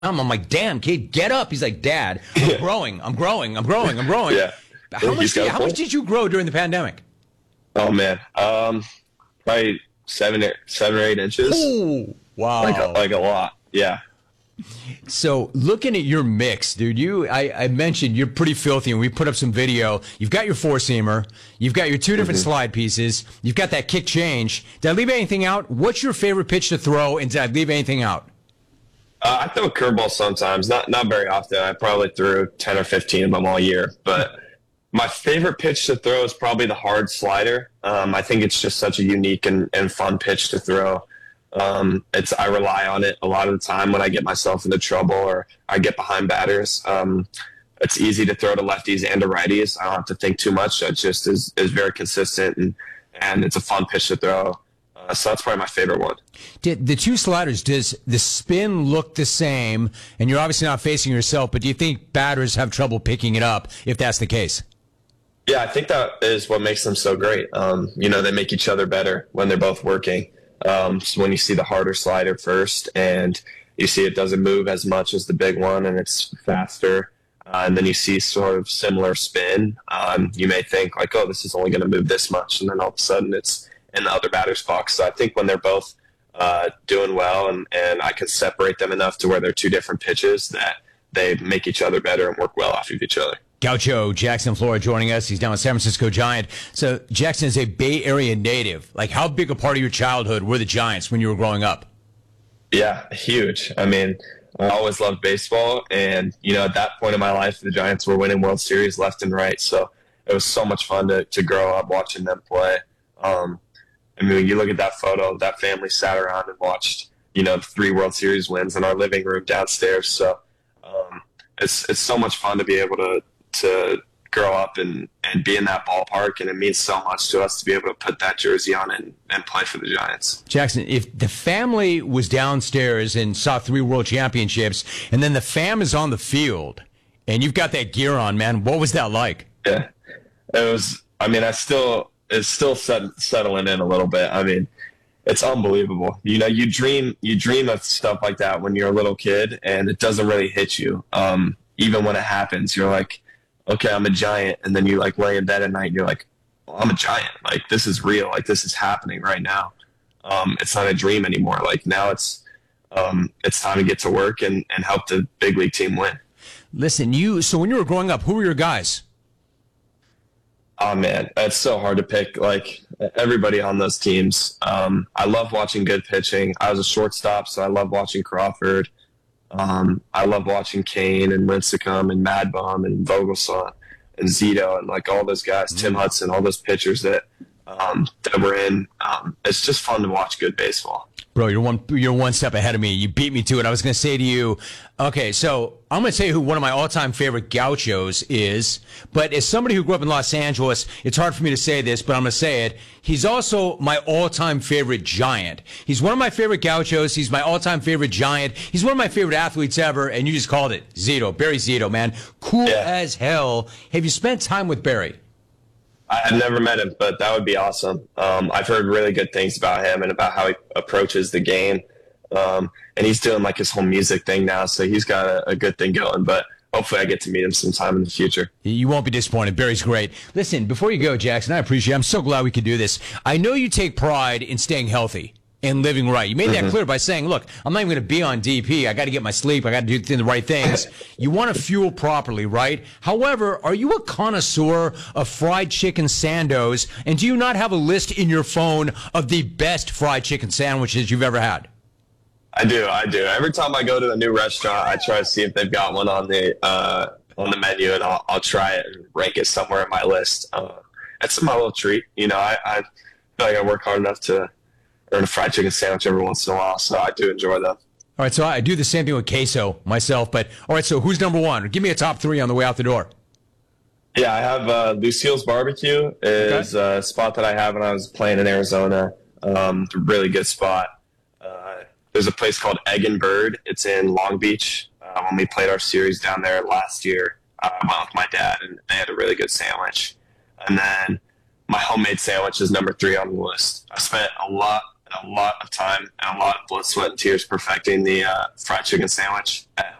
I'm like, damn, kid, get up. He's like, Dad, I'm growing. I'm growing. I'm growing. I'm growing. Yeah. How much did you grow during the pandemic? Oh man. Probably 7 or 8 inches. Ooh, wow. Like a lot. Yeah. So looking at your mix, dude, I mentioned you're pretty filthy, and we put up some video. You've got your four-seamer. You've got your two different slide pieces. You've got that kick change. Did I leave anything out? What's your favorite pitch to throw, and did I leave anything out? I throw a curveball sometimes, not very often. I probably threw 10 or 15 of them all year. But my favorite pitch to throw is probably the hard slider. I think it's just such a unique and fun pitch to throw. I rely on it a lot of the time when I get myself into trouble or I get behind batters. It's easy to throw to lefties and to righties. I don't have to think too much. It just is very consistent and it's a fun pitch to throw. So that's probably my favorite one. The two sliders, does the spin look the same? And you're obviously not facing yourself, but do you think batters have trouble picking it up if that's the case? Yeah, I think that is what makes them so great. They make each other better when they're both working. So when you see the harder slider first and you see it doesn't move as much as the big one and it's faster, and then you see sort of similar spin, you may think like, oh, this is only going to move this much. And then all of a sudden it's in the other batter's box. So I think when they're both doing well and I can separate them enough to where they're two different pitches that they make each other better and work well off of each other. Gaucho Jackson Flora joining us. He's down with San Francisco Giant. So Jackson is a Bay Area native. Like, how big a part of your childhood were the Giants when you were growing up? Yeah, huge. I mean, I always loved baseball. And, at that point in my life, the Giants were winning World Series left and right. So it was so much fun to grow up watching them play. When you look at that photo, that family sat around and watched, the 3 World Series wins in our living room downstairs. So it's so much fun to be able to grow up and be in that ballpark, and it means so much to us to be able to put that jersey on and play for the Giants. Jackson, if the family was downstairs and saw 3 world championships, and then the fam is on the field, and you've got that gear on, man, what was that like? Yeah, it was. I mean, it's still settling in a little bit. I mean, it's unbelievable. You dream of stuff like that when you're a little kid, and it doesn't really hit you. Even when it happens, you're like, okay, I'm a Giant. And then you like lay in bed at night and you're like, well, I'm a Giant. Like, this is real. Like, this is happening right now. It's not a dream anymore. Like, now it's time to get to work and help the big league team win. Listen, so when you were growing up, who were your guys? Oh man, it's so hard to pick. Like, everybody on those teams. I love watching good pitching. I was a shortstop, so I love watching Crawford. I love watching Kane and Lincecum and Madbum and Vogelsong and Zito and like all those guys, Tim Hudson, all those pitchers that were in. It's just fun to watch good baseball. Bro, you're one step ahead of me. You beat me to it. I was going to say to you, okay, so I'm going to tell you who one of my all-time favorite gauchos is, but as somebody who grew up in Los Angeles, it's hard for me to say this, but I'm going to say it. He's also my all-time favorite Giant. He's one of my favorite gauchos. He's my all-time favorite Giant. He's one of my favorite athletes ever, and you just called it. Zito, Barry Zito, man. Cool as hell. Have you spent time with Barry? I've never met him, but that would be awesome. I've heard really good things about him and about how he approaches the game. And he's doing like his whole music thing now, so he's got a good thing going. But hopefully I get to meet him sometime in the future. You won't be disappointed. Barry's great. Listen, before you go, Jackson, I appreciate it. I'm so glad we could do this. I know you take pride in staying healthy and living right. You made that clear by saying, look, I'm not even going to be on DP. I got to get my sleep. I got to do the right things. You want to fuel properly, right? However, are you a connoisseur of fried chicken sandos? And do you not have a list in your phone of the best fried chicken sandwiches you've ever had? I do. Every time I go to a new restaurant, I try to see if they've got one on the menu, and I'll try it and rank it somewhere in my list. It's my little treat. I feel like I work hard enough to earn a fried chicken sandwich every once in a while, so I do enjoy them. All right, so I do the same thing with queso myself, but all right, so who's number one? Give me a top 3 on the way out the door. Yeah, I have Lucille's Barbecue is a spot that I have when I was playing in Arizona. It's a really good spot. There's a place called Egg and Bird. It's in Long Beach. When we played our series down there last year, I went with my dad, and they had a really good sandwich. And then my homemade sandwich is number 3 on the list. I spent a lot a lot of time and a lot of blood, sweat, and tears perfecting the fried chicken sandwich at